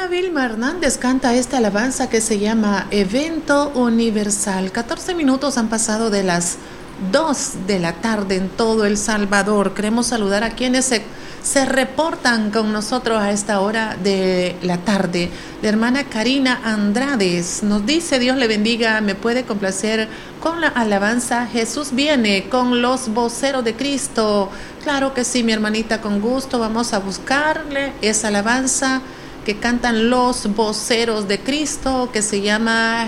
hermana Vilma Hernández canta esta alabanza que se llama Evento Universal. 14 minutos han pasado de las 2 de la tarde en todo El Salvador. Queremos saludar a quienes se reportan con nosotros a esta hora de la tarde. La hermana Karina Andrades nos dice: Dios le bendiga, me puede complacer con la alabanza Jesús viene con los voceros de Cristo. Claro que sí, mi hermanita, con gusto vamos a buscarle esa alabanza que cantan los voceros de Cristo, que se llama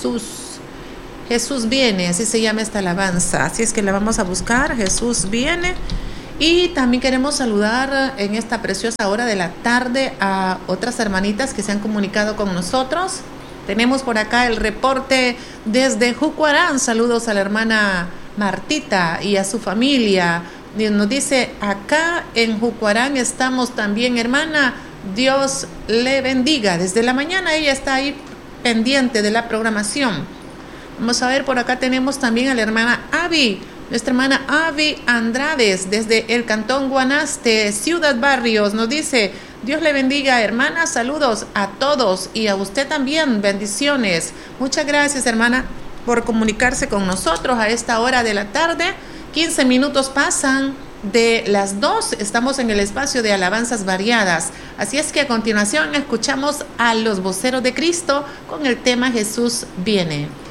Jesús viene, así se llama esta alabanza. Así es que la vamos a buscar, Jesús viene. Y también queremos saludar en esta preciosa hora de la tarde a otras hermanitas que se han comunicado con nosotros. Tenemos por acá el reporte desde Jucuarán. Saludos a la hermana Martita y a su familia. Nos dice: acá en Jucuarán estamos también, hermana. Dios le bendiga. Desde la mañana ella está ahí pendiente de la programación. Vamos a ver, por acá tenemos también a la hermana Avi. Nuestra hermana Avi Andrades, desde el Cantón Guanaste, Ciudad Barrios, nos dice: Dios le bendiga, hermana, saludos a todos y a usted también, bendiciones. Muchas gracias, hermana, por comunicarse con nosotros a esta hora de la tarde. 15 minutos pasan de las 2, estamos en el espacio de alabanzas variadas. Así es que a continuación escuchamos a los voceros de Cristo con el tema Jesús viene.